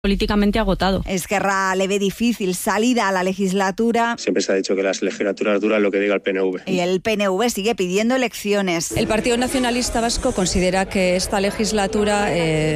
políticamente agotado. Esquerra le ve difícil salida a la legislatura. Siempre se ha dicho que las legislaturas duran lo que diga el PNV. Y el PNV sigue pidiendo elecciones. El Partido Nacionalista Vasco considera que esta legislatura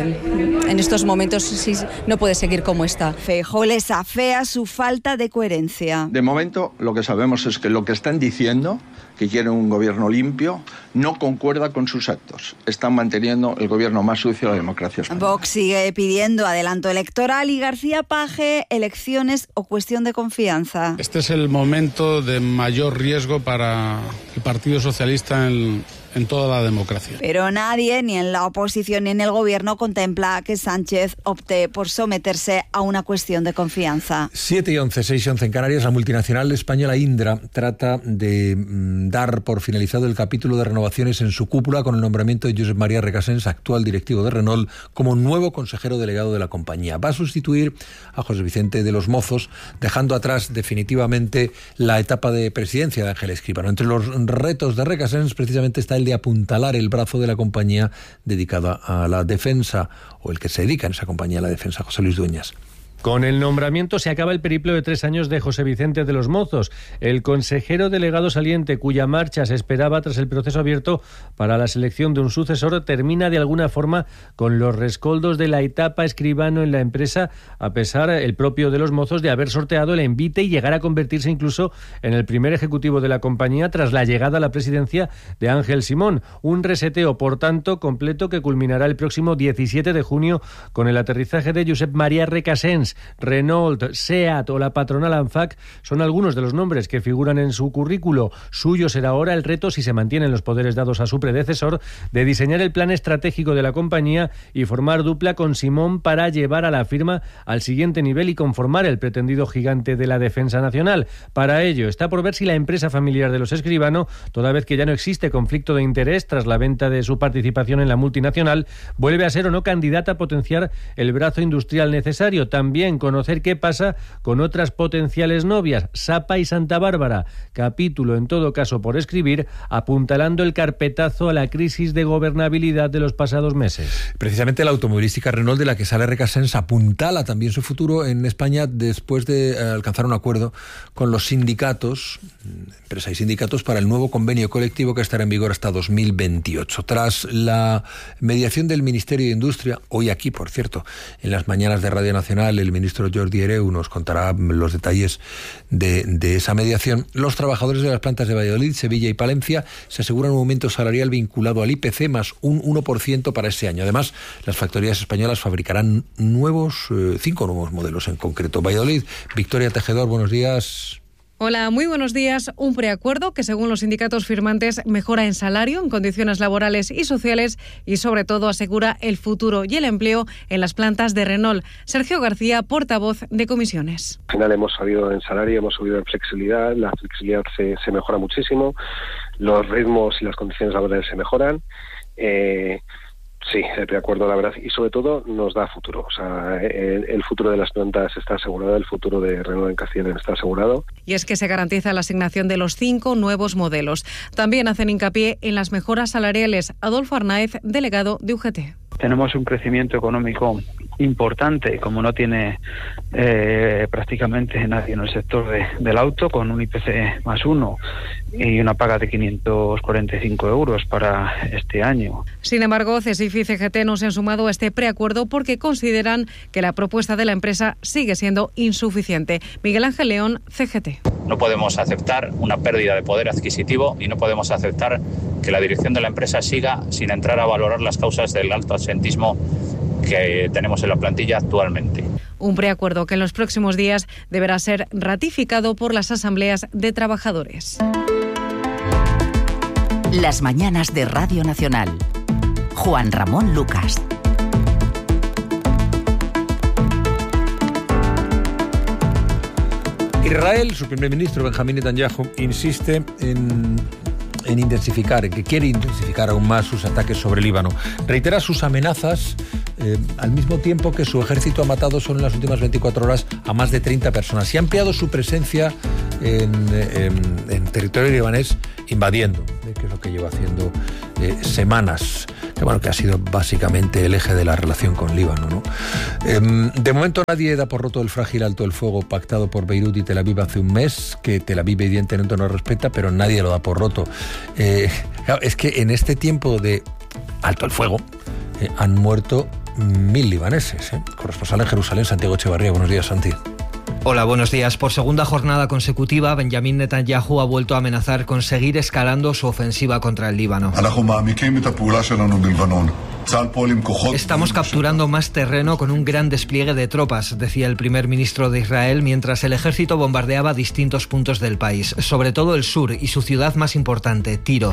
en estos momentos no puede seguir como está. Feijóo les afea su falta de coherencia. De momento lo que sabemos es que lo que están diciendo, que quieren un gobierno limpio, no concuerda con sus actos. Están manteniendo el gobierno más sucio de la democracia española. Vox sigue pidiendo adelanto electoral y García Page, elecciones o cuestión de confianza. Este es el momento de mayor riesgo para el Partido Socialista en toda la democracia. Pero nadie, ni en la oposición ni en el gobierno, contempla que Sánchez opte por someterse a una cuestión de confianza. 7:11, 6:11 en Canarias. La multinacional española Indra trata de dar por finalizado el capítulo de renovaciones en su cúpula con el nombramiento de Josep María Recasens, actual directivo de Renault, como nuevo consejero delegado de la compañía. Va a sustituir a José Vicente de los Mozos, dejando atrás definitivamente la etapa de presidencia de Ángel Escribano. Entre los retos de Recasens precisamente está el de apuntalar el brazo de la compañía dedicada a la defensa, o el que se dedica en esa compañía a la defensa, José Luis Dueñas. Con el nombramiento se acaba el periplo de 3 años de José Vicente de los Mozos, el consejero delegado saliente cuya marcha se esperaba tras el proceso abierto para la selección de un sucesor, termina de alguna forma con los rescoldos de la etapa Escribano en la empresa, a pesar el propio de los Mozos de haber sorteado el envite y llegar a convertirse incluso en el primer ejecutivo de la compañía tras la llegada a la presidencia de Ángel Simón. Un reseteo, por tanto, completo que culminará el próximo 17 de junio con el aterrizaje de Josep María Recasens. Renault, SEAT o la patronal ANFAC son algunos de los nombres que figuran en su currículo. Suyo será ahora el reto, si se mantienen los poderes dados a su predecesor, de diseñar el plan estratégico de la compañía y formar dupla con Simón para llevar a la firma al siguiente nivel y conformar el pretendido gigante de la defensa nacional. Para ello está por ver si la empresa familiar de los Escribano, toda vez que ya no existe conflicto de interés tras la venta de su participación en la multinacional, vuelve a ser o no candidata a potenciar el brazo industrial necesario. También conocer qué pasa con otras potenciales novias, Sapa y Santa Bárbara, capítulo en todo caso por escribir, apuntalando el carpetazo a la crisis de gobernabilidad de los pasados meses. Precisamente la automovilística Renault, de la que sale Recasens, apuntala también su futuro en España después de alcanzar un acuerdo con los sindicatos, empresa y sindicatos, para el nuevo convenio colectivo que estará en vigor hasta 2028. Tras la mediación del Ministerio de Industria, hoy aquí, por cierto, en las mañanas de Radio Nacional, el ministro Jordi Hereu nos contará los detalles de esa mediación. Los trabajadores de las plantas de Valladolid, Sevilla y Palencia se aseguran un aumento salarial vinculado al IPC más un 1% para este año. Además, las factorías españolas fabricarán 5 nuevos modelos en concreto. Valladolid, Victoria Tejedor, buenos días. Hola, muy buenos días. Un preacuerdo que, según los sindicatos firmantes, mejora en salario, en condiciones laborales y sociales y, sobre todo, asegura el futuro y el empleo en las plantas de Renault. Sergio García, portavoz de comisiones. Al final hemos subido en salario, hemos subido en flexibilidad, la flexibilidad se mejora muchísimo, los ritmos y las condiciones laborales se mejoran. Sí, de acuerdo, la verdad, y sobre todo nos da futuro. O sea, el futuro de las plantas está asegurado, el futuro de Renault en Castilla está asegurado. Y es que se garantiza la asignación de los 5 nuevos modelos. También hacen hincapié en las mejoras salariales. Adolfo Arnaez, delegado de UGT. Tenemos un crecimiento económico importante, como no tiene prácticamente nadie en el sector del auto, con un IPC más 1 y una paga de 545 euros para este año. Sin embargo, CESIF y CGT no se han sumado a este preacuerdo porque consideran que la propuesta de la empresa sigue siendo insuficiente. Miguel Ángel León, CGT. No podemos aceptar una pérdida de poder adquisitivo y no podemos aceptar que la dirección de la empresa siga sin entrar a valorar las causas del alto absentismo que tenemos en la plantilla actualmente. Un preacuerdo que en los próximos días deberá ser ratificado por las asambleas de trabajadores. Las mañanas de Radio Nacional. Juan Ramón Lucas. Israel, su primer ministro Benjamín Netanyahu, insiste en que quiere intensificar aún más sus ataques sobre Líbano. Reitera sus amenazas al mismo tiempo que su ejército ha matado solo en las últimas 24 horas a más de 30 personas y ha ampliado su presencia en territorio libanés invadiendo, que es lo que lleva haciendo semanas, que ha sido básicamente el eje de la relación con Líbano, ¿no? De momento nadie da por roto el frágil alto el fuego pactado por Beirut y Tel Aviv hace un mes, que Tel Aviv evidentemente no respeta, pero nadie lo da por roto. Claro, es que en este tiempo de alto el fuego han muerto 1.000 libaneses. Corresponsal en Jerusalén, Santiago Echevarría. Buenos días, Santi. Hola, buenos días. Por segunda jornada consecutiva, Benjamin Netanyahu ha vuelto a amenazar con seguir escalando su ofensiva contra el Líbano. Estamos capturando más terreno con un gran despliegue de tropas, decía el primer ministro de Israel mientras el ejército bombardeaba distintos puntos del país, sobre todo el sur y su ciudad más importante, Tiro.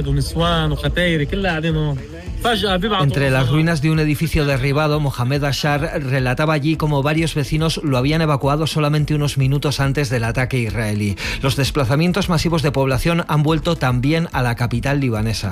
Entre las ruinas de un edificio derribado, Mohamed Ashar relataba allí cómo varios vecinos lo habían evacuado solamente unos minutos antes del ataque israelí. Los desplazamientos masivos de población han vuelto también a la capital libanesa.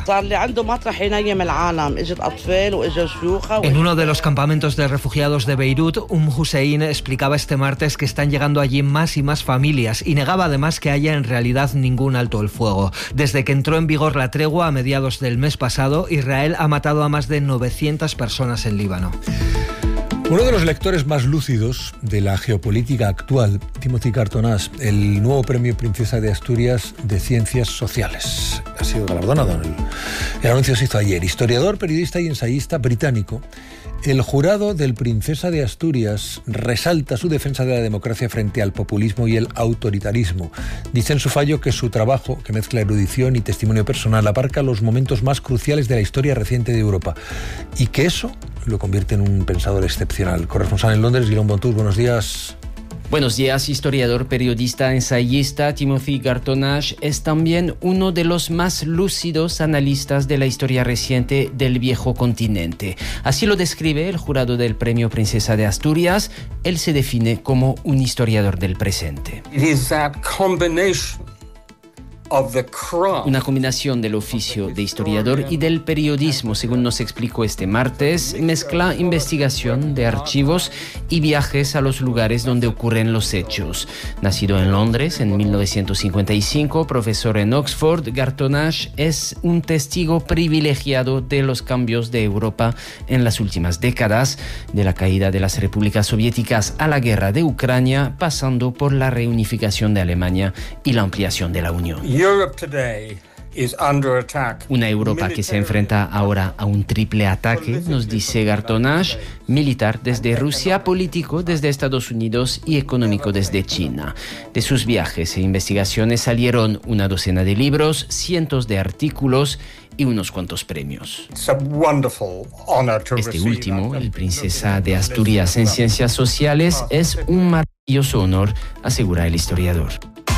En uno de los campamentos de refugiados de Beirut, Hussein explicaba este martes que están llegando allí más y más familias y negaba además que haya en realidad ningún alto el fuego. Desde que entró en vigor la tregua a mediados del mes pasado, Israel ha matado a más de 900 personas en Líbano. Uno de los lectores más lúcidos de la geopolítica actual, Timothy Cartonash, el nuevo premio Princesa de Asturias de Ciencias Sociales. Ha sido galardonado. El anuncio se hizo ayer. Historiador, periodista y ensayista británico, el jurado del Princesa de Asturias resalta su defensa de la democracia frente al populismo y el autoritarismo. Dice en su fallo que su trabajo, que mezcla erudición y testimonio personal, abarca los momentos más cruciales de la historia reciente de Europa y que eso lo convierte en un pensador excepcional. Corresponsal en Londres, Guillaume Bontour, buenos días. Buenos días, historiador, periodista, ensayista. Timothy Cartonash es también uno de los más lúcidos analistas de la historia reciente del viejo continente. Así lo describe el jurado del Premio Princesa de Asturias. Él se define como un historiador del presente. Una combinación del oficio de historiador y del periodismo, según nos explicó este martes, mezcla investigación de archivos y viajes a los lugares donde ocurren los hechos. Nacido en Londres en 1955, profesor en Oxford, Cartonash es un testigo privilegiado de los cambios de Europa en las últimas décadas, de la caída de las repúblicas soviéticas a la guerra de Ucrania, pasando por la reunificación de Alemania y la ampliación de la Unión. Una Europa que se enfrenta ahora a un triple ataque, nos dice Cartonash, militar desde Rusia, político desde Estados Unidos y económico desde China. De sus viajes e investigaciones salieron una docena de libros, cientos de artículos y unos cuantos premios. Este último, el Princesa de Asturias en Ciencias Sociales, es un maravilloso honor, asegura el historiador.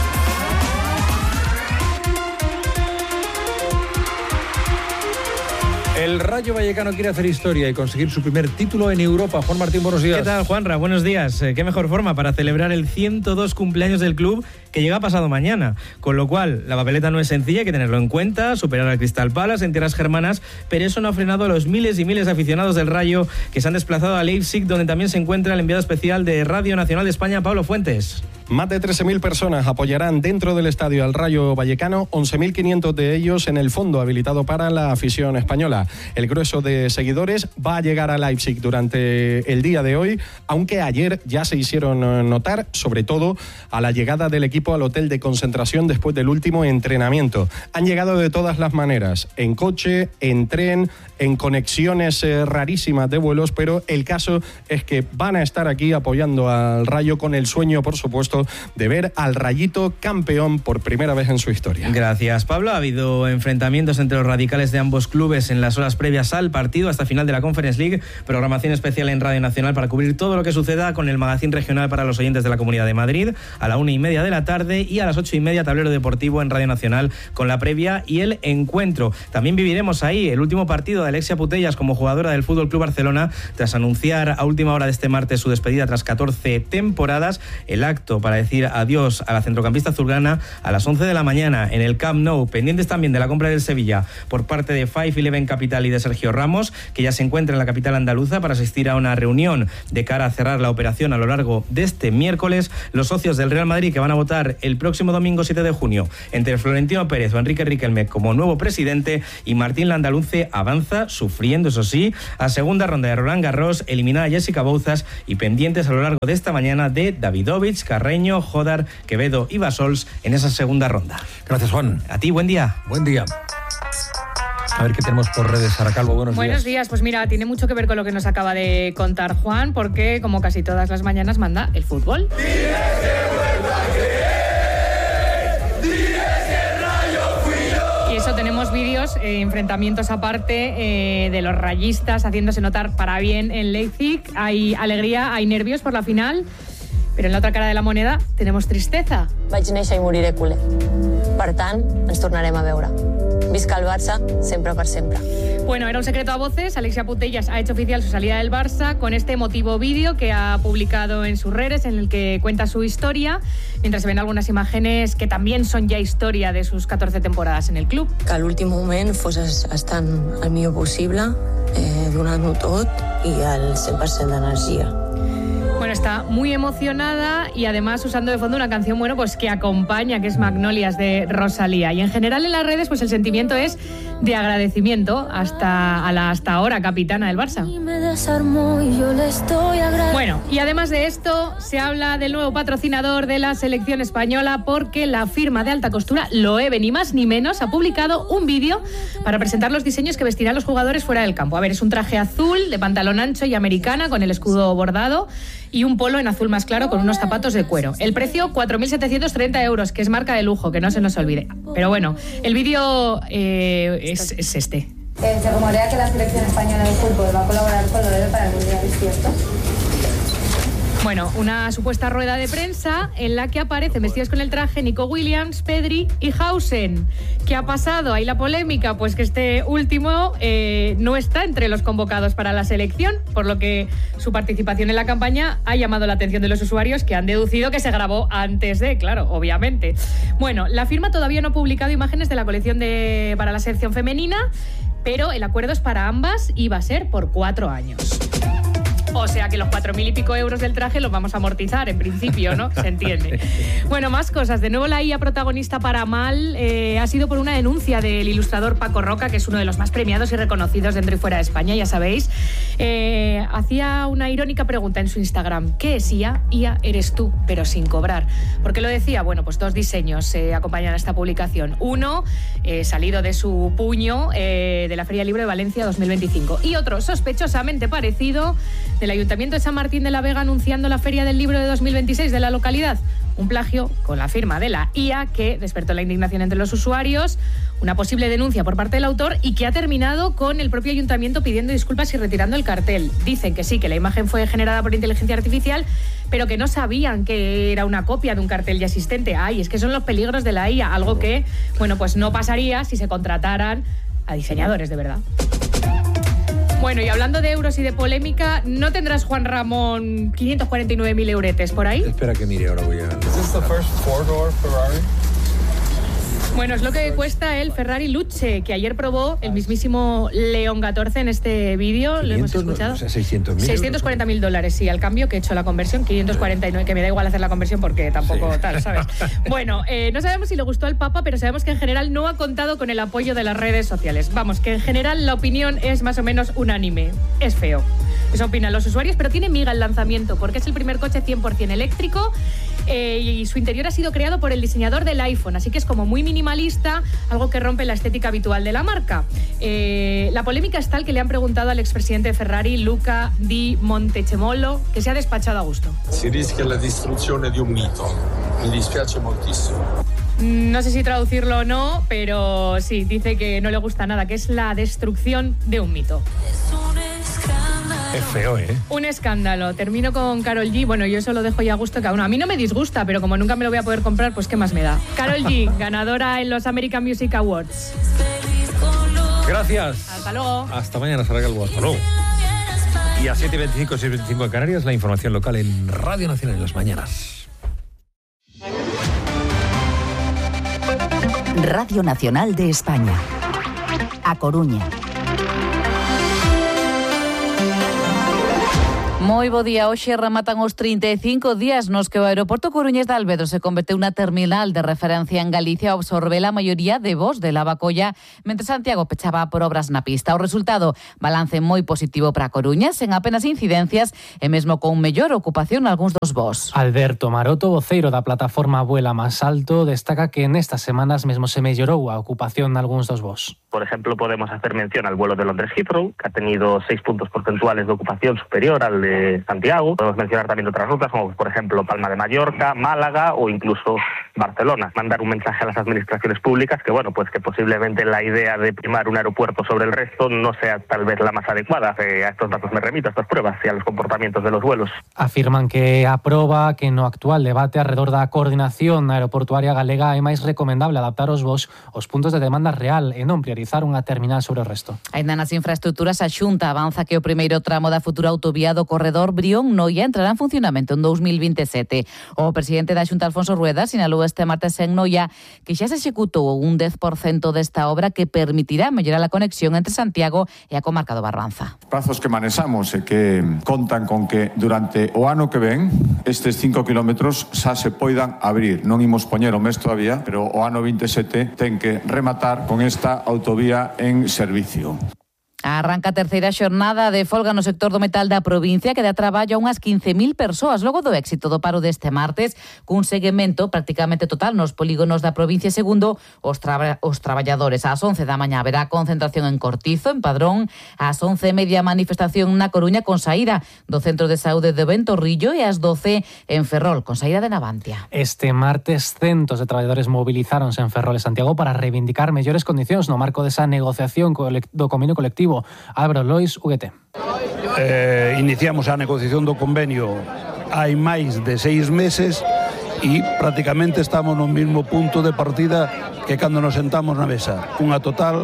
El Rayo Vallecano quiere hacer historia y conseguir su primer título en Europa. Juan Martín, buenos días. ¿Qué tal, Juanra? Buenos días. Qué mejor forma para celebrar el 102 cumpleaños del club, que llega pasado mañana. Con lo cual, la papeleta no es sencilla, hay que tenerlo en cuenta, superar al Crystal Palace en tierras germanas, pero eso no ha frenado a los miles y miles de aficionados del Rayo que se han desplazado a Leipzig, donde también se encuentra el enviado especial de Radio Nacional de España, Pablo Fuentes. Más de 13.000 personas apoyarán dentro del estadio al Rayo Vallecano, 11.500 de ellos en el fondo habilitado para la afición española. El grueso de seguidores va a llegar a Leipzig durante el día de hoy, aunque ayer ya se hicieron notar, sobre todo a la llegada del equipo al hotel de concentración después del último entrenamiento. Han llegado de todas las maneras, en coche, en tren, en conexiones rarísimas de vuelos, pero el caso es que van a estar aquí apoyando al Rayo con el sueño, por supuesto, de ver al Rayito campeón por primera vez en su historia. Gracias, Pablo. Ha habido enfrentamientos entre los radicales de ambos clubes en las horas previas al partido, hasta final de la Conference League. Programación especial en Radio Nacional para cubrir todo lo que suceda con el magazín regional para los oyentes de la Comunidad de Madrid a la 1:30 de la tarde y a las 8:30 tablero deportivo en Radio Nacional con la previa y el encuentro. También viviremos ahí el último partido de Alexia Putellas como jugadora del FC Barcelona tras anunciar a última hora de este martes su despedida tras 14 temporadas. El acto para para decir adiós a la centrocampista azulgrana a las 11 de la mañana en el Camp Nou. Pendientes también de la compra del Sevilla por parte de 5-11 Capital y de Sergio Ramos, que ya se encuentra en la capital andaluza para asistir a una reunión de cara a cerrar la operación a lo largo de este miércoles. Los socios del Real Madrid que van a votar el próximo domingo 7 de junio entre Florentino Pérez o Enrique Riquelme como nuevo presidente, y Martín Landaluce avanza sufriendo, eso sí, a segunda ronda de Roland Garros, eliminada a Jessica Bouzas, y pendientes a lo largo de esta mañana de Davidovich, Carreño, Jodar, Quevedo y Basols en esa segunda ronda. Gracias, Juan. A ti, buen día. Buen día. A ver qué tenemos por redes. Sara Calvo, buenos días. Pues mira, tiene mucho que ver con lo que nos acaba de contar Juan, porque como casi todas las mañanas manda el fútbol. Y eso, tenemos vídeos, enfrentamientos aparte de los rayistas haciéndose notar para bien en Leipzig. Hay alegría, hay nervios por la final, pero en la otra cara de la moneda tenemos tristeza. Vaig néixer i moriré culer. Per tant, ens tornarem a veure. Visca el Barça, sempre per sempre. Bueno, era un secreto a voces. Alexia Putellas ha hecho oficial su salida del Barça con este emotivo vídeo que ha publicado en sus redes, en el que cuenta su historia, mientras se ven algunas imágenes que también son ya historia de sus 14 temporadas en el club. Que a l'últim moment fos estant el millor possible, donant-ho tot i al 100% d'energia. Bueno, está muy emocionada y además usando de fondo una canción, bueno, pues que acompaña, que es Magnolias de Rosalía. Y en general en las redes, pues el sentimiento es de agradecimiento a la hasta ahora capitana del Barça. Bueno, y además de esto, se habla del nuevo patrocinador de la selección española, porque la firma de alta costura Loewe, ni más ni menos, ha publicado un vídeo para presentar los diseños que vestirán los jugadores fuera del campo. A ver, es un traje azul de pantalón ancho y americana con el escudo bordado y un polo en azul más claro con unos zapatos de cuero. El precio, 4.730 euros, que es marca de lujo, que no se nos olvide. Pero bueno, el vídeo es este. Se rumorea que la selección española de fútbol va a colaborar con Loewe para el Mundial, ¿es cierto? Bueno, una supuesta rueda de prensa en la que aparecen vestidos con el traje Nico Williams, Pedri y Hausen. ¿Qué ha pasado? Ahí la polémica, pues que este último no está entre los convocados para la selección, por lo que su participación en la campaña ha llamado la atención de los usuarios, que han deducido que se grabó antes de, claro, obviamente. Bueno, la firma todavía no ha publicado imágenes de la colección para la selección femenina, pero el acuerdo es para ambas y va a ser por 4 años. O sea que los 4.000 y pico euros del traje los vamos a amortizar, en principio, ¿no? Se entiende. Bueno, más cosas. De nuevo la IA protagonista para mal ha sido por una denuncia del ilustrador Paco Roca, que es uno de los más premiados y reconocidos dentro y fuera de España, ya sabéis. Hacía una irónica pregunta en su Instagram. ¿Qué es IA? IA eres tú, pero sin cobrar. ¿Por qué lo decía? Bueno, pues 2 diseños acompañan a esta publicación. Uno, salido de su puño de la Feria Libre de Valencia 2025. Y otro, sospechosamente parecido, del Ayuntamiento de San Martín de la Vega, anunciando la Feria del Libro de 2026 de la localidad. Un plagio con la firma de la IA que despertó la indignación entre los usuarios, una posible denuncia por parte del autor y que ha terminado con el propio ayuntamiento pidiendo disculpas y retirando el cartel. Dicen que sí, que la imagen fue generada por inteligencia artificial, pero que no sabían que era una copia de un cartel ya existente. Ay, es que son los peligros de la IA, algo que, bueno, pues no pasaría si se contrataran a diseñadores de verdad. Bueno, y hablando de euros y de polémica, ¿no tendrás, Juan Ramón, 549.000 euretes por ahí? Espera que mire, ahora voy a... ¿Es the first four-door Ferrari? Bueno, es lo que cuesta el Ferrari Luce, que ayer probó el mismísimo León Gatorce en este vídeo. ¿Lo hemos escuchado? O sea, 600.000. 640.000 dólares, sí, al cambio que he hecho la conversión, 549, que me da igual hacer la conversión porque tampoco tal, ¿sabes? Bueno, no sabemos si le gustó al Papa, pero sabemos que en general no ha contado con el apoyo de las redes sociales. Vamos, que en general la opinión es más o menos unánime. Es feo. Eso opinan los usuarios, pero tiene miga el lanzamiento, porque es el primer coche 100% eléctrico y su interior ha sido creado por el diseñador del iPhone, así que es como muy minimalista, algo que rompe la estética habitual de la marca. La polémica es tal que le han preguntado al expresidente de Ferrari, Luca Di Montecemolo, que se ha despachado a gusto. Si rischia la distruzione di un mito. Mi dispiace moltissimo. No sé si traducirlo o no, pero sí, dice que no le gusta nada, que es la destrucción de un mito. Es feo, ¿eh? Un escándalo. Termino con Karol G. Bueno, yo eso lo dejo ya a gusto cada uno. A mí no me disgusta, pero como nunca me lo voy a poder comprar, pues qué más me da. Karol G, ganadora en los American Music Awards. Gracias. Hasta luego. Hasta mañana, Sara Calvo. Hasta luego. Y a 7:25, 6:25 en Canarias, la información local en Radio Nacional en las mañanas. Radio Nacional de España. A Coruña. Moi bo día, hoxe rematan os 35 días nos que o aeroporto coruñés de Alvedro se converteu na terminal de referencia en Galicia, absorbe a maioría de voos de Lavacolla, mentre Santiago pechaba por obras na pista. O resultado, balance moi positivo para a Coruña, sen apenas incidencias e mesmo con mellor ocupación algúns dos voos. Alberto Maroto, voceiro da plataforma Vuela Más Alto, destaca que nestas semanas mesmo se mellorou a ocupación nalgúns dos voos. Por ejemplo, podemos hacer mención al vuelo de Londres-Heathrow, que ha tenido 6 puntos porcentuales de ocupación superior al de Santiago. Podemos mencionar también otras rutas, como por ejemplo Palma de Mallorca, Málaga o incluso Barcelona. Mandar un mensaje a las administraciones públicas que, bueno, pues que posiblemente la idea de primar un aeropuerto sobre el resto no sea tal vez la más adecuada. A estos datos me remito, a estas pruebas y a los comportamientos de los vuelos. Afirman que aproba que no actual debate alrededor da coordinación aeroportuaria galega é máis recomendable adaptar os voos aos puntos de demanda real e non priorizar unha terminal sobre o resto. Ainda nas infraestructuras, a Xunta avanza que o primeiro tramo da futura autovía do corredor Brión-Noia entrará en funcionamento en 2027. O presidente da Xunta, Alfonso Rueda, sinalou este martes en Noia que xa se executou un 10% desta obra que permitirá mellorar a conexión entre Santiago e a comarca do Barbanza. Prazos que manexamos e que contan con que durante o ano que ven estes 5 kilómetros xa se poidan abrir. Non imos poñer o mes todavía, pero o ano 27 ten que rematar con esta autovía en servicio. Arranca a terceira xornada de folga no sector do metal da provincia que dá traballo a unhas 15.000 persoas logo do éxito do paro deste martes, cun seguimento prácticamente total nos polígonos da provincia. Segundo os traballadores, ás 11 da mañá haberá concentración en Cortizo, en Padrón, ás 11:30 manifestación na Coruña con saída do Centro de Saúde de Ventorrillo e ás 12 en Ferrol con saída de Navantia. Este martes centos de traballadores mobilizáronse en Ferrol e Santiago para reivindicar mellores condicións no marco desa negociación do convenio colectivo. Álvaro Lois, UGT. Iniciamos a negociación do convenio hai máis de 6 meses e prácticamente estamos no mesmo punto de partida que cando nos sentamos na mesa. Unha total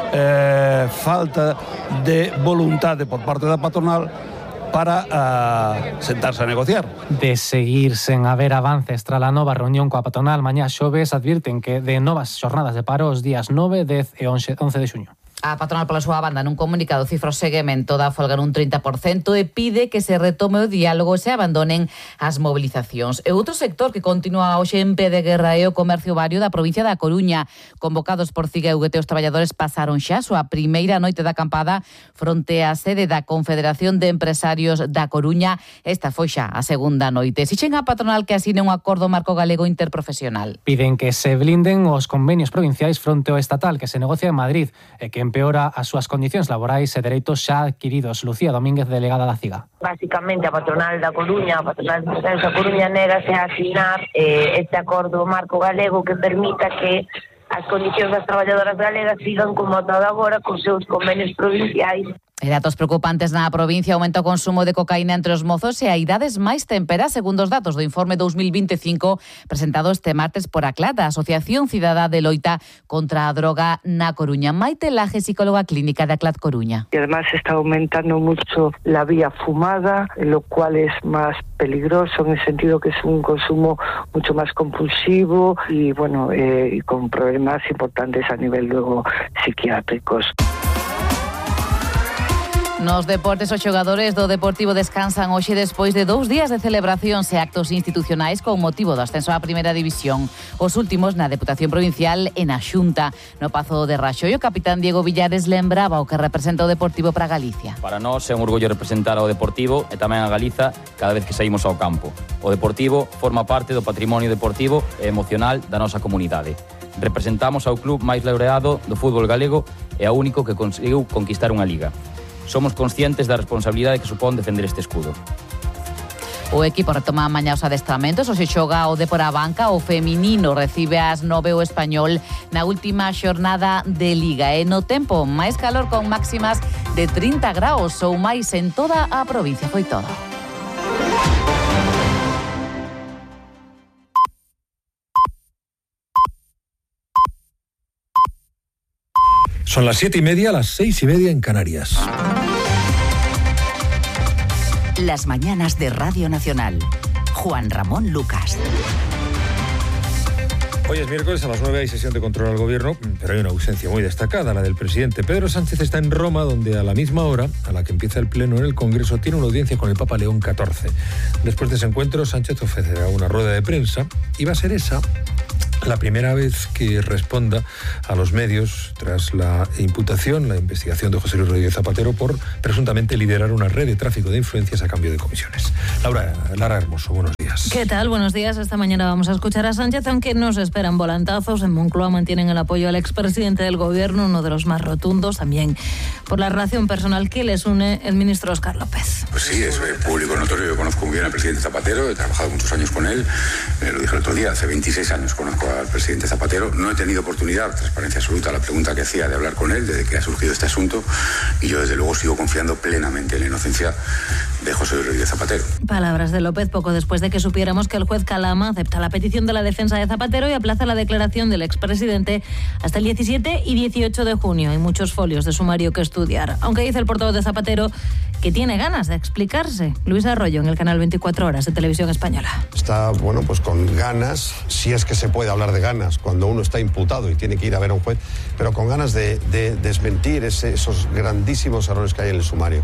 falta de voluntade por parte da patronal para sentarse a negociar. De seguir sen haber avances tras a nova reunión coa patronal mañá xoves, advirten que de novas xornadas de paro os días 9, 10 e 11 de xuño. A patronal pola súa banda nun comunicado cifra o seguimento da folga nun 30% e pide que se retome o diálogo e se abandonen as mobilizacións. E outro sector que continúa hoxe en pé de guerra é o comercio vario da provincia da Coruña. Convocados por CIG e UGT, os traballadores pasaron xa a súa primeira noite de acampada fronte á sede da Confederación de Empresarios da Coruña. Esta foi xa a segunda noite. Exixen a patronal que asine un acordo marco galego interprofesional. Piden que se blinden os convenios provinciais fronte ao estatal que se negocia en Madrid e que empeora as súas condicións laborais e dereitos xa adquiridos. Lucía Domínguez, delegada da CIGA. Básicamente, a patronal da Coruña, a patronal da Coruña negase a asinar este acordo marco galego que permita que as condicións das traballadoras galegas sigan como ata agora con seus convenios provinciais. E datos preocupantes na provincia, aumenta o consumo de cocaína entre os mozos e a idades máis temperas, segundo os datos do informe 2025 presentado este martes por ACLAT, a Asociación Cidadá de Loita contra a Droga na Coruña. Maite Laje, psicóloga clínica de ACLAT Coruña. Y además está aumentando mucho la vía fumada, lo cual es más peligroso en el sentido que es un consumo mucho más compulsivo y bueno, y con problemas importantes a nivel luego psiquiátricos. Nos deportes, os xogadores do Deportivo descansan hoxe despois de 2 días de celebracións e actos institucionais con motivo do ascenso á Primeira División. Os últimos na Deputación Provincial e na Xunta. No Pazo de Raxoi, o capitán Diego Villares lembraba o que representa o Deportivo para Galicia. Para nós é un orgullo representar ao Deportivo e tamén a Galiza cada vez que saímos ao campo. O Deportivo forma parte do patrimonio deportivo e emocional da nosa comunidade. Representamos ao club máis laureado do fútbol galego e ao único que conseguiu conquistar unha liga. Somos conscientes da responsabilidade que supón defender este escudo. O equipo retoma mañá os adestramentos, hoxe xoga o Depor a banca, o feminino recibe ás 9 o Español na última xornada de Liga. E no tempo, máis calor con máximas de 30 graus ou máis en toda a provincia. Foi todo. Son las 7:30, las 6:30 en Canarias. Las mañanas de Radio Nacional. Juan Ramón Lucas. Hoy es miércoles, a las 9 hay sesión de control al gobierno, pero hay una ausencia muy destacada, la del presidente. Pedro Sánchez está en Roma, donde a la misma hora a la que empieza el pleno en el Congreso tiene una audiencia con el Papa León XIV. Después de ese encuentro, Sánchez ofrecerá una rueda de prensa y va a ser esa la primera vez que responda a los medios tras la imputación, la investigación de José Luis Rodríguez Zapatero por presuntamente liderar una red de tráfico de influencias a cambio de comisiones. Lara Hermoso, buenos días. ¿Qué tal? Buenos días. Esta mañana vamos a escuchar a Sánchez, aunque nos esperan volantazos. En Moncloa mantienen el apoyo al expresidente del gobierno, uno de los más rotundos, también por la relación personal que les une el ministro Óscar López. Pues sí, es público notorio. Yo conozco muy bien al presidente Zapatero, he trabajado muchos años con él. Lo dije el otro día, hace 26 años conozco al presidente Zapatero. No he tenido oportunidad, transparencia absoluta, la pregunta que hacía, de hablar con él desde que ha surgido este asunto, y yo desde luego sigo confiando plenamente en la inocencia de José Luis Rodríguez Zapatero. Palabras de López poco después de que supiéramos que el juez Calama acepta la petición de la defensa de Zapatero y aplaza la declaración del expresidente hasta el 17 y 18 de junio. Hay muchos folios de sumario que estudiar, aunque dice el portavoz de Zapatero que tiene ganas de explicarse. Luis Arroyo, en el canal 24 Horas de Televisión Española. Está, pues con ganas, si es que se puede hablar de ganas, cuando uno está imputado y tiene que ir a ver a un juez, pero con ganas de desmentir esos grandísimos errores que hay en el sumario.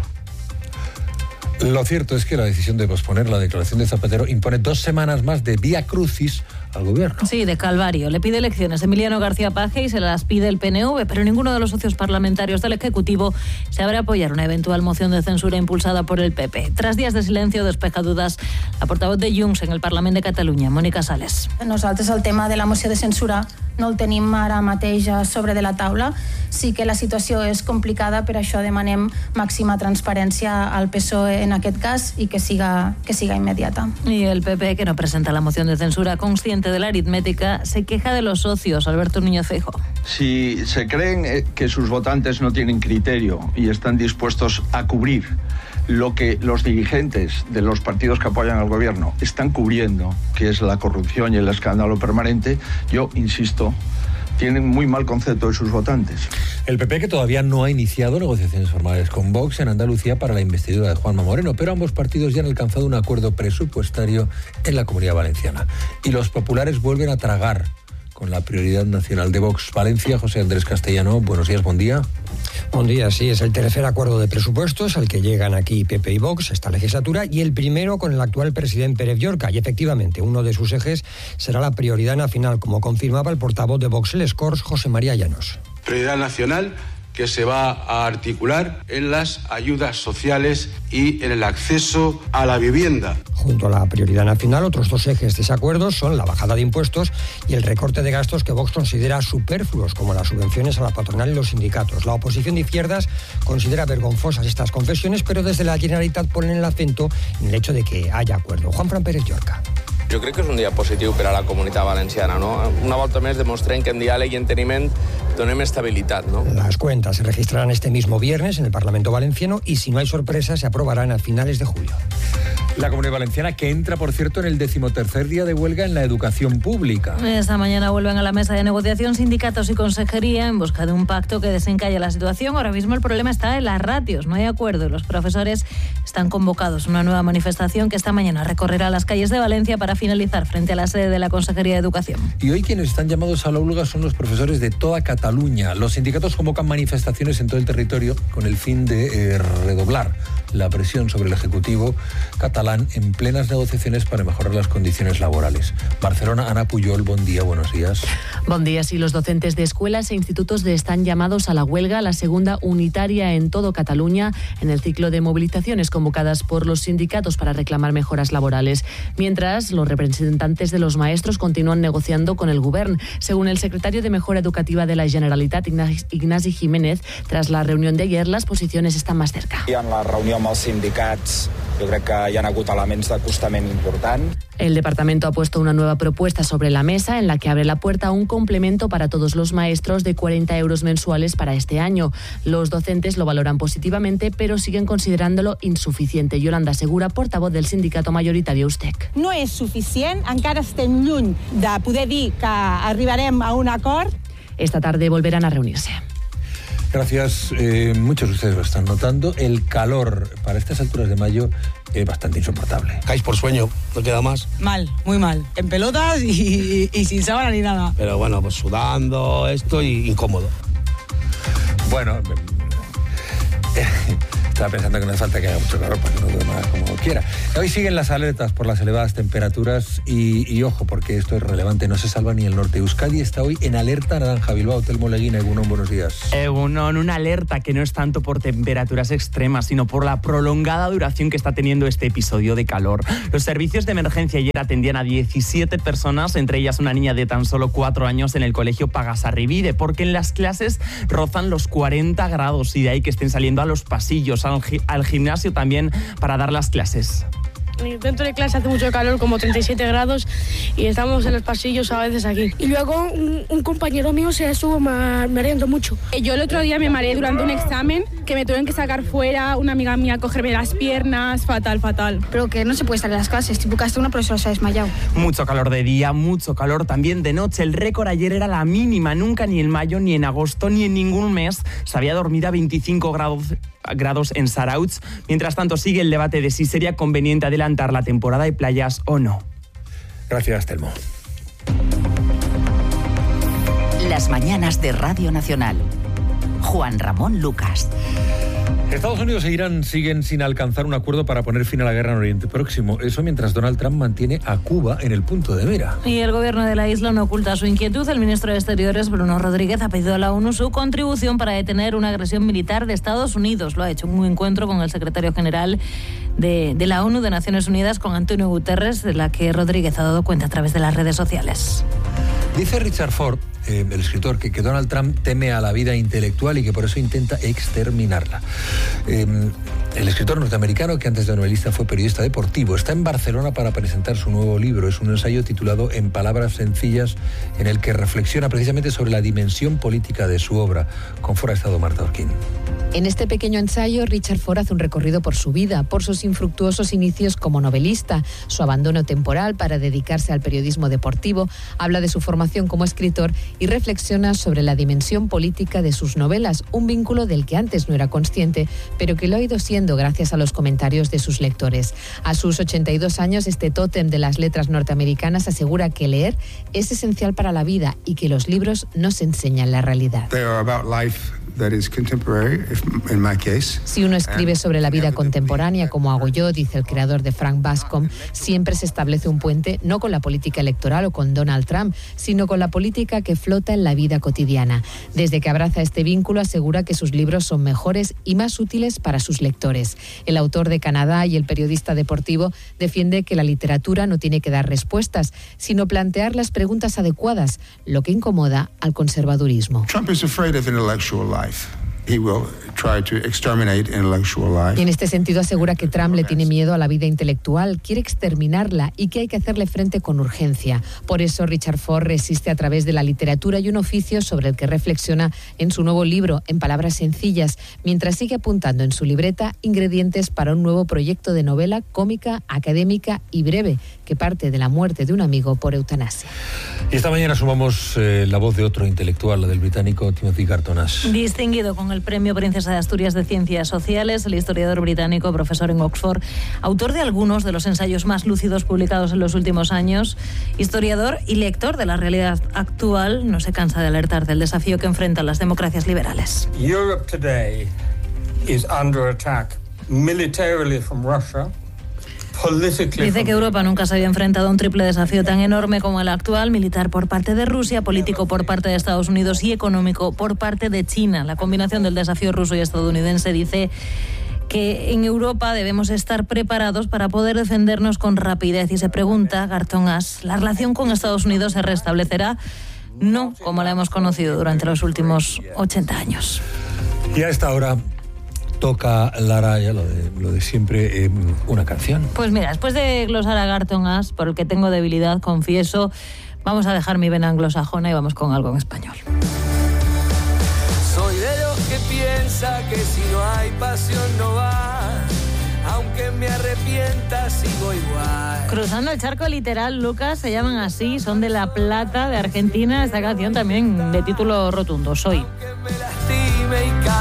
Lo cierto es que la decisión de posponer la declaración de Zapatero impone 2 semanas más de vía crucis al gobierno. Sí, de calvario. Le pide elecciones Emiliano García Paje y se las pide el PNV, pero ninguno de los socios parlamentarios del Ejecutivo se abre a apoyar una eventual moción de censura impulsada por el PP. Tras días de silencio, despeja dudas la portavoz de Junts en el Parlament de Catalunya, Mònica Sales. Nosaltres el tema de la moció de censura no el tenim ara mateix sobre de la taula. Sí que la situació és complicada, per això demanem màxima transparència al PSOE en aquest cas y que siga inmediata. Y el PP, que no presenta la moción de censura, consciente de la aritmética, se queja de los socios. Alberto Núñez Feijóo. Si se creen que sus votantes no tienen criterio y están dispuestos a cubrir lo que los dirigentes de los partidos que apoyan al gobierno están cubriendo, que es la corrupción y el escándalo permanente, yo insisto, tienen muy mal concepto de sus votantes. El PP, que todavía no ha iniciado negociaciones formales con Vox en Andalucía para la investidura de Juanma Moreno, pero ambos partidos ya han alcanzado un acuerdo presupuestario en la Comunidad Valenciana. Y los populares vuelven a tragar con la prioridad nacional de Vox. Valencia, José Andrés Castellano, buenos días, buen día. Buen día, sí, es el tercer acuerdo de presupuestos al que llegan aquí PP y Vox esta legislatura, y el primero con el actual presidente Pérez Llorca, y efectivamente uno de sus ejes será la prioridad nacional, como confirmaba el portavoz de Vox Les Corts, José María Llanos. Prioridad nacional que se va a articular en las ayudas sociales y en el acceso a la vivienda. Junto a la prioridad nacional, otros 2 ejes de ese acuerdo son la bajada de impuestos y el recorte de gastos que Vox considera superfluos, como las subvenciones a la patronal y los sindicatos. La oposición de izquierdas considera vergonzosas estas confesiones, pero desde la Generalitat ponen el acento en el hecho de que haya acuerdo. Juanfran Pérez Llorca. Jo crec que és un dia positiu per a la comunitat valenciana, no? Una volta més demostrem que en diàleg i enteniment donem estabilitat, ¿no? Las cuentas se registrarán este mismo viernes en el Parlamento Valenciano y, si no hay sorpresas, se aprobarán a finales de julio. La Comunidad Valenciana, que entra, por cierto, en el 13º día de huelga en la educación pública. Esta mañana vuelven a la mesa de negociación sindicatos y consejería en busca de un pacto que desencalle la situación. Ahora mismo el problema está en las ratios, no hay acuerdo. Los profesores están convocados a una nueva manifestación que esta mañana recorrerá las calles de Valencia para finalizar frente a la sede de la Consejería de Educación. Y hoy quienes están llamados a la huelga son los profesores de toda Cataluña. Los sindicatos convocan manifestaciones en todo el territorio con el fin de redoblar la presión sobre el Ejecutivo catalán en plenas negociaciones para mejorar las condiciones laborales. Barcelona, Ana Puyol, buen día, buenos días. Buen día. Sí, los docentes de escuelas e institutos están llamados a la huelga, la segunda unitaria en todo Cataluña, en el ciclo de movilizaciones convocadas por los sindicatos para reclamar mejoras laborales. Mientras, los representantes de los maestros continúan negociando con el Govern. Según el secretario de Mejora Educativa de la Generalitat, Ignasi Jiménez, tras la reunión de ayer, las posiciones están más cerca. En la reunión amb els sindicats, jo crec que hi ha hagut elements d'acostament important. El departamento ha puesto una nueva propuesta sobre la mesa en la que abre la puerta a un complemento para todos los maestros de 40 euros mensuales para este año. Los docentes lo valoran positivamente, pero siguen considerándolo insuficiente. Yolanda Segura, portavoz del sindicato mayoritario USTEC. No és suficient, encara estem lluny de poder dir que arribarem a un acord. Esta tarde volverán a reunirse. Gracias. Muchos de ustedes lo están notando. El calor para estas alturas de mayo es bastante insoportable. Caes por sueño, no queda más. Mal, muy mal. En pelotas y sin sábana ni nada. Pero bueno, pues sudando, esto y incómodo. Bueno, estaba pensando que no hace falta que haga mucho calor para que no duerma como quiera. Hoy siguen las alertas por las elevadas temperaturas y ojo, porque esto es relevante, no se salva ni el norte. Euskadi está hoy en alerta naranja. Bilbao, Telmo Leguina, Egunon, buenos días. Egunon, una alerta que no es tanto por temperaturas extremas, sino por la prolongada duración que está teniendo este episodio de calor. Los servicios de emergencia ayer atendían a 17 personas, entre ellas una niña de tan solo 4 años en el colegio Pagasarribide, porque en las clases rozan los 40 grados y de ahí que estén saliendo a los pasillos, al gimnasio también para dar las clases. Dentro de clase hace mucho calor, como 37 grados, y estamos en los pasillos a veces aquí. Y luego un compañero mío se estuvo mareando mucho. Yo el otro día me mareé durante un examen, que me tuvieron que sacar fuera, una amiga mía cogerme las piernas, fatal. Pero que no se puede estar en las clases, tipo que hasta una profesora se ha desmayado. Mucho calor de día, mucho calor también de noche. El récord ayer era la mínima, nunca ni en mayo, ni en agosto, ni en ningún mes se había dormido a 25 grados en Zarautz. Mientras tanto, sigue el debate de si sería conveniente adelantar la temporada de playas o no. Gracias, Telmo. Las mañanas de Radio Nacional. Juan Ramón Lucas. Estados Unidos e Irán siguen sin alcanzar un acuerdo para poner fin a la guerra en Oriente Próximo. Eso mientras Donald Trump mantiene a Cuba en el punto de mira. Y el gobierno de la isla no oculta su inquietud. El ministro de Exteriores, Bruno Rodríguez, ha pedido a la ONU su contribución para detener una agresión militar de Estados Unidos. Lo ha hecho en un encuentro con el secretario general de la ONU de Naciones Unidas, con Antonio Guterres, de la que Rodríguez ha dado cuenta a través de las redes sociales. Dice Richard Ford, el escritor, que Donald Trump teme a la vida intelectual y que por eso intenta exterminarla. El escritor norteamericano, que antes de novelista fue periodista deportivo, está en Barcelona para presentar su nuevo libro. Es un ensayo titulado En palabras sencillas, en el que reflexiona precisamente sobre la dimensión política de su obra. Con Ford ha estado Marta Orquín. En este pequeño ensayo, Richard Ford hace un recorrido por su vida, por sus infructuosos inicios como novelista, su abandono temporal para dedicarse al periodismo deportivo, habla de su formación como escritor y reflexiona sobre la dimensión política de sus novelas, un vínculo del que antes no era consciente, pero que lo ha ido siendo gracias a los comentarios de sus lectores. A sus 82 años, este tótem de las letras norteamericanas asegura que leer es esencial para la vida y que los libros nos enseñan la realidad. Si uno escribe sobre la vida contemporánea, como hago yo, dice el creador de Frank Bascom, siempre se establece un puente no con la política electoral o con Donald Trump, sino con la política que flota en la vida cotidiana. Desde que abraza este vínculo, asegura que sus libros son mejores y más útiles para sus lectores. El autor de Canadá y el periodista deportivo defiende que la literatura no tiene que dar respuestas, sino plantear las preguntas adecuadas, lo que incomoda al conservadurismo. Trump is afraid of intellectual life. He will try to exterminate intellectual life. Y en este sentido asegura que Trump le tiene miedo a la vida intelectual, quiere exterminarla y que hay que hacerle frente con urgencia. Por eso Richard Ford resiste a través de la literatura y un oficio sobre el que reflexiona en su nuevo libro, En palabras sencillas, mientras sigue apuntando en su libreta ingredientes para un nuevo proyecto de novela cómica, académica y breve, que parte de la muerte de un amigo por eutanasia. Y esta mañana sumamos la voz de otro intelectual, la del británico Timothy Garton Ash. Distinguido con el Premio Princesa de Asturias de Ciencias Sociales, el historiador británico, profesor en Oxford, autor de algunos de los ensayos más lúcidos publicados en los últimos años, historiador y lector de la realidad actual, no se cansa de alertar del desafío que enfrentan las democracias liberales. Europe today is under attack militarily from Russia. Dice que Europa nunca se había enfrentado a un triple desafío tan enorme como el actual: militar por parte de Rusia, político por parte de Estados Unidos y económico por parte de China. La combinación del desafío ruso y estadounidense dice que en Europa debemos estar preparados para poder defendernos con rapidez. Y se pregunta Garton Ash, ¿la relación con Estados Unidos se restablecerá? No como la hemos conocido durante los últimos 80 años. Y a esta hora toca, Lara, ya lo de siempre, una canción. Pues mira, después de glosar a Garton Ash, por el que tengo debilidad, confieso, vamos a dejar mi vena anglosajona y vamos con algo en español. Soy de los que piensa que si no hay pasión no va, aunque me arrepienta sigo igual. Cruzando el charco literal, Lucas, se llaman así, son de La Plata, de Argentina. Esta canción también de título rotundo, Soy. Aunque me lastime y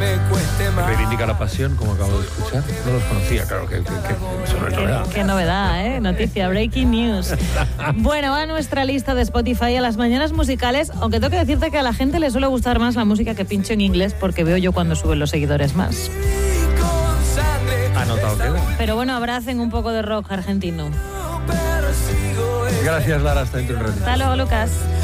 me cueste más. Reivindica la pasión, como acabo de escuchar. No los conocía, claro, que eso no es novedad. Qué novedad, ¿eh? Noticia, breaking news. Bueno, a nuestra lista de Spotify, a las mañanas musicales, aunque tengo que decirte que a la gente le suele gustar más la música que pincho en inglés, porque veo yo cuando suben los seguidores más. Anotado queda. Pero bueno, abracen un poco de rock argentino. Gracias, Lara, hasta dentro de un ratito. Hasta luego, Lucas.